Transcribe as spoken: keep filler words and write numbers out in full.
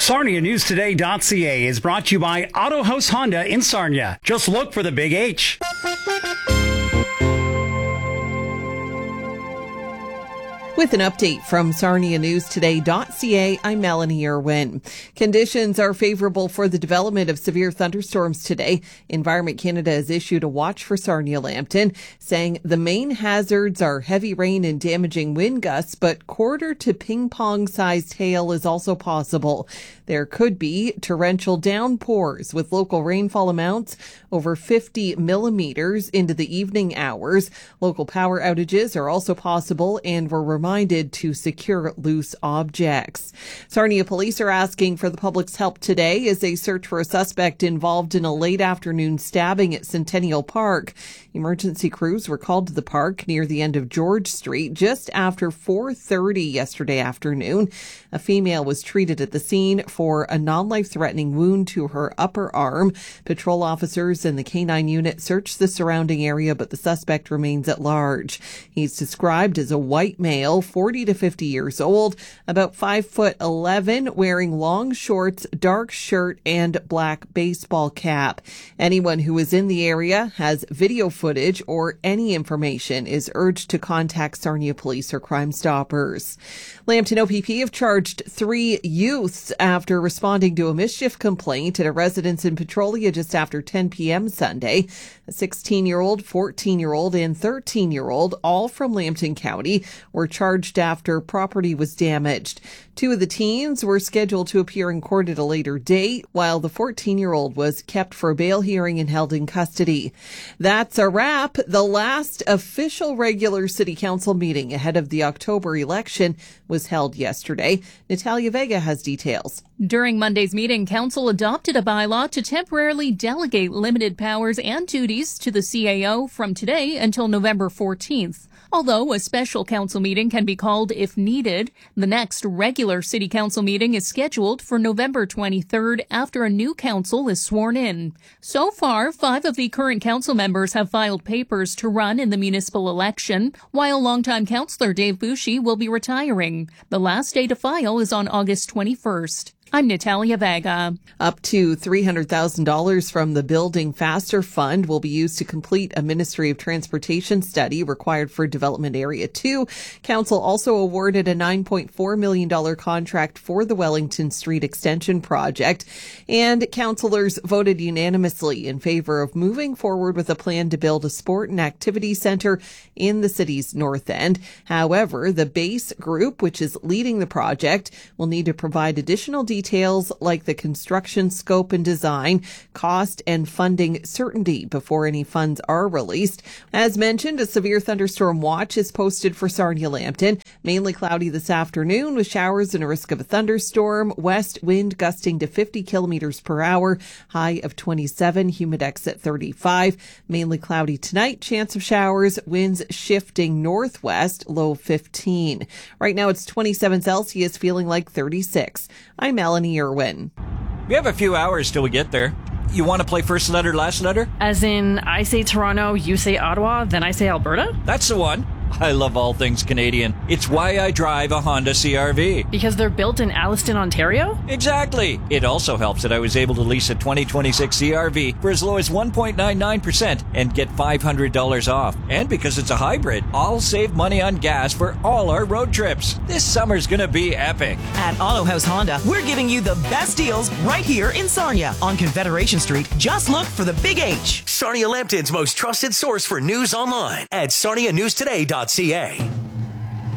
Sarnia News Today dot C A is brought to you by Auto House Honda in Sarnia. Just look for the big H. With an update from Sarnia News Today dot C A, I'm Melanie Irwin. Conditions are favorable for the development of severe thunderstorms today. Environment Canada has issued a watch for Sarnia-Lambton, saying the main hazards are heavy rain and damaging wind gusts, but quarter to ping-pong-sized hail is also possible. There could be torrential downpours with local rainfall amounts over fifty millimeters into the evening hours. Local power outages are also possible, and we're reminded to secure loose objects. Sarnia police are asking for the public's help today as they search for a suspect involved in a late afternoon stabbing at Centennial Park. Emergency crews were called to the park near the end of George Street just after four thirty yesterday afternoon. A female was treated at the scene for a non-life-threatening wound to her upper arm. Patrol officers and the K nine unit searched the surrounding area, but the suspect remains at large. He's described as a white male, forty to fifty years old, about five foot eleven, wearing long shorts, dark shirt, and black baseball cap. Anyone who is in the area, has video footage, or any information is urged to contact Sarnia Police or Crime Stoppers. Lambton O P P have charged three youths after responding to a mischief complaint at a residence in Petrolia just after ten p.m. Sunday. A sixteen-year-old, fourteen-year-old, and thirteen-year-old, all from Lambton County, were charged after property was damaged. Two of the teens were scheduled to appear in court at a later date, while the fourteen-year-old was kept for a bail hearing and held in custody. That's a wrap. The last official regular city council meeting ahead of the October election was held yesterday. Natalia Vega has details. During Monday's meeting, council adopted a bylaw to temporarily delegate limited powers and duties to the C A O from today until November fourteenth. Although a special council meeting can be called if needed, the next regular city council meeting is scheduled for November twenty-third after a new council is sworn in. So far, five of the current council members have filed papers to run in the municipal election, while longtime councillor Dave Boucher will be retiring. The last day to file is on August twenty-first. I'm Natalia Vega. Up to three hundred thousand dollars from the Building Faster Fund will be used to complete a Ministry of Transportation study required for Development Area two. Council also awarded a nine point four million dollars contract for the Wellington Street Extension project. And councillors voted unanimously in favor of moving forward with a plan to build a sport and activity centre in the city's north end. However, the BASE group, which is leading the project, will need to provide additional details Details like the construction scope and design, cost, and funding certainty before any funds are released. As mentioned, a severe thunderstorm watch is posted for Sarnia-Lambton. Mainly cloudy this afternoon with showers and a risk of a thunderstorm. West wind gusting to fifty kilometers per hour. High of twenty-seven. Humidex at thirty-five. Mainly cloudy tonight. Chance of showers. Winds shifting northwest. Low fifteen. Right now it's twenty-seven Celsius, feeling like thirty-six. I'm Melanie Irwin. We have a few hours till we get there. You want to play first letter, last letter? As in, I say Toronto, you say Ottawa, then I say Alberta? That's the one. I love all things Canadian. It's why I drive a Honda C R V. Because they're built in Alliston, Ontario? Exactly. It also helps that I was able to lease a twenty twenty-six C R V for as low as one point nine nine percent and get five hundred dollars off. And because it's a hybrid, I'll save money on gas for all our road trips. This summer's gonna be epic. At Auto House Honda, we're giving you the best deals right here in Sarnia on Confederation Street. Just look for the big H. Sarnia-Lambton's most trusted source for news online at sarnia news today dot c a.